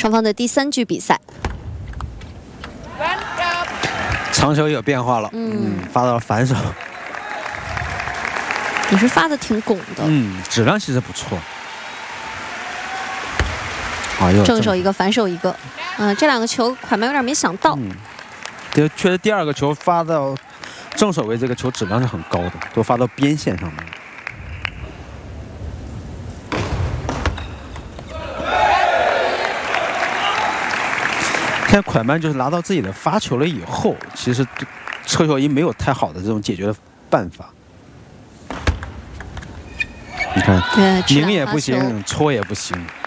双方的第3局比赛。 长球有变化了，发到了反手， 也是发的挺拱的， 质量其实不错。 正手一个，反手一个，这2个球蒯曼有点没想到。 确实第2个球发到正手位，这个球质量是很高的，都发到边线上面。现在蒯曼就是拿到自己的发球了以后，其实车小一没有太好的这种解决的办法。你看，拧也不行，戳也不行。